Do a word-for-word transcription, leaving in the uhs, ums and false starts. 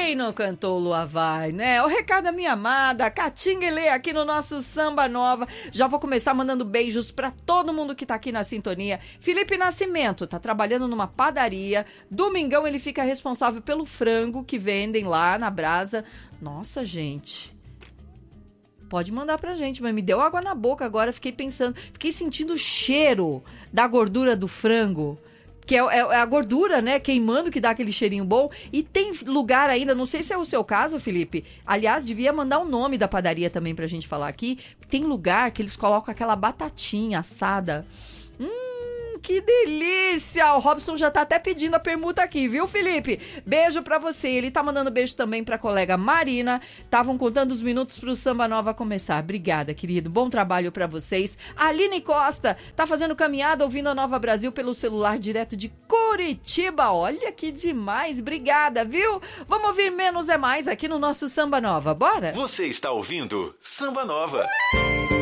Quem não cantou Lua Vai, né? O recado da minha amada, Caatinga e Lê aqui no nosso Samba Nova. Já vou começar mandando beijos pra todo mundo que tá aqui na sintonia. Felipe Nascimento tá trabalhando numa padaria. Domingão ele fica responsável pelo frango que vendem lá na brasa. Nossa, gente... Pode mandar pra gente, mas me deu água na boca agora, fiquei pensando, fiquei sentindo o cheiro da gordura do frango, que é, é, é a gordura, né, queimando, que dá aquele cheirinho bom. E tem lugar ainda, não sei se é o seu caso, Felipe, aliás, devia mandar o nome da padaria também pra gente falar aqui. Tem lugar que eles colocam aquela batatinha assada. Hum, que delícia! O Robson já tá até pedindo a permuta aqui, viu, Felipe? Beijo pra você. Ele tá mandando beijo também pra colega Marina. Estavam contando os minutos pro Samba Nova começar. Obrigada, querido. Bom trabalho pra vocês. Aline Costa tá fazendo caminhada ouvindo a Nova Brasil pelo celular direto de Curitiba. Olha que demais. Obrigada, viu? Vamos ouvir Menos é Mais aqui no nosso Samba Nova. Bora? Você está ouvindo Samba Nova.